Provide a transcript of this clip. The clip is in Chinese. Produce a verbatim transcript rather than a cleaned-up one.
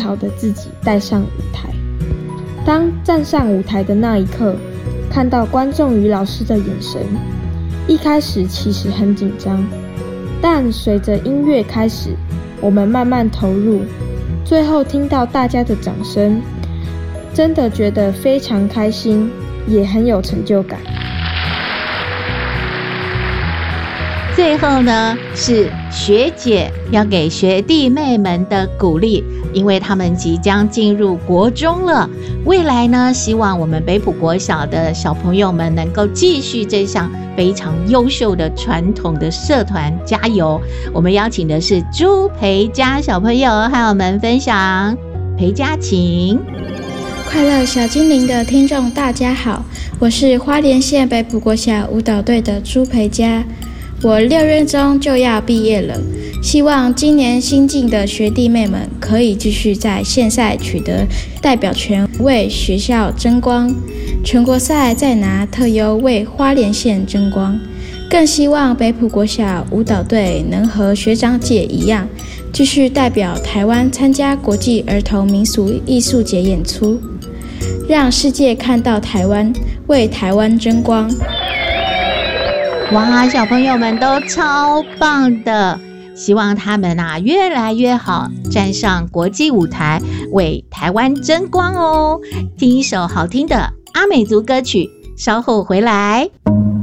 好的自己带上舞台。当站上舞台的那一刻，看到观众与老师的眼神，一开始其实很紧张，但随着音乐开始，我们慢慢投入，最后听到大家的掌声，真的觉得非常开心，也很有成就感。 最后呢，是学姐要给学弟妹们的鼓励，因为他们即将进入国中了，未来呢，希望我们北埔国小的小朋友们能够继续这项非常优秀的传统的社团，加油！我们邀请的是朱培佳小朋友和我们分享。培佳，请。 快乐小精灵的听众大家好，我是花莲县北埔国小舞蹈队的朱培佳。我六月中就要毕业了，希望今年新进的学弟妹们可以继续在县赛取得代表权，为学校争光，全国赛再拿特优为花莲县争光。更希望北埔国小舞蹈队能和学长姐一样，继续代表台湾参加国际儿童民俗艺术节演出，让世界看到台湾，为台湾争光。 哇，小朋友们都超棒的，希望他们啊越来越好，站上国际舞台，为台湾争光哦。听一首好听的阿美族歌曲，稍后回来。